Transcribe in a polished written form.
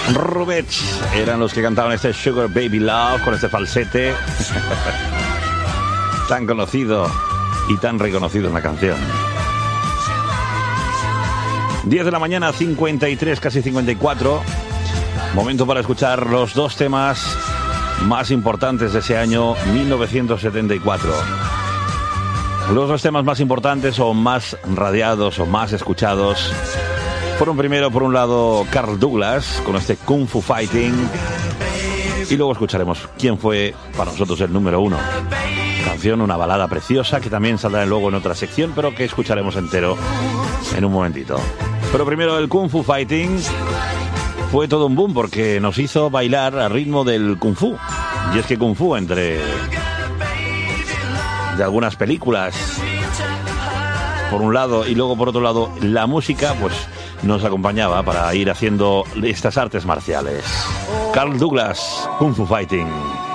Rubets eran los que cantaban este Sugar Baby Love con este falsete tan conocido y tan reconocido en la canción. 10 de la mañana, 53, casi 54. Momento para escuchar los dos temas más importantes de ese año 1974. Los dos temas más importantes o más radiados o más escuchados fueron primero, por un lado, Carl Douglas con este Kung Fu Fighting, y luego escucharemos quién fue para nosotros el número uno. Canción, una balada preciosa que también saldrá luego en otra sección, pero que escucharemos entero en un momentito. Pero primero, el Kung Fu Fighting fue todo un boom porque nos hizo bailar al ritmo del Kung Fu. Y es que Kung Fu, entre de algunas películas por un lado y luego por otro lado la música, pues nos acompañaba para ir haciendo estas artes marciales. Carl Douglas, Kung Fu Fighting.